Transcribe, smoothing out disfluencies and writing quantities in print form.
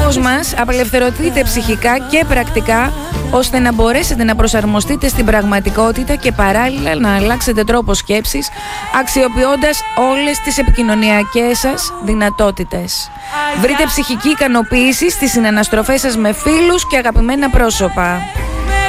στόχος μας, απελευθερωθείτε ψυχικά και πρακτικά, ώστε να μπορέσετε να προσαρμοστείτε στην πραγματικότητα και παράλληλα να αλλάξετε τρόπο σκέψης, αξιοποιώντας όλες τις επικοινωνιακές σας δυνατότητες. Βρείτε ψυχική ικανοποίηση στις συναναστροφές σας με φίλους και αγαπημένα πρόσωπα.